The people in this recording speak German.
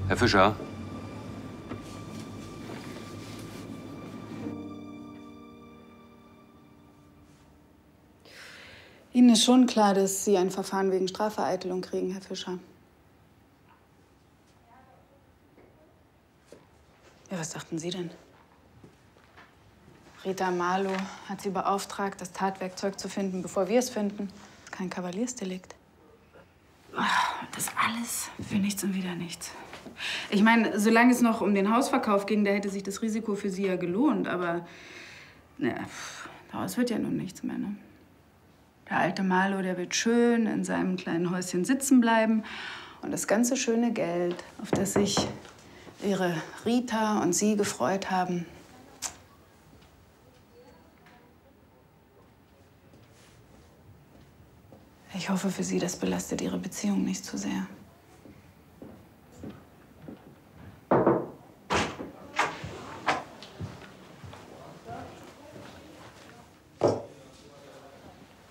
Herr Fischer? Ihnen ist schon klar, dass Sie ein Verfahren wegen Strafvereitelung kriegen, Herr Fischer. Ja, was dachten Sie denn? Rita Marlow hat Sie beauftragt, das Tatwerkzeug zu finden, bevor wir es finden. Kein Kavaliersdelikt. Das alles für nichts und wieder nichts. Ich meine, solange es noch um den Hausverkauf ging, da hätte sich das Risiko für Sie ja gelohnt. Aber na, daraus wird ja nun nichts mehr, ne? Der alte Marlow, der wird schön in seinem kleinen Häuschen sitzen bleiben. Und das ganze schöne Geld, auf das sich Ihre Rita und Sie gefreut haben, ich hoffe für Sie, das belastet Ihre Beziehung nicht zu sehr.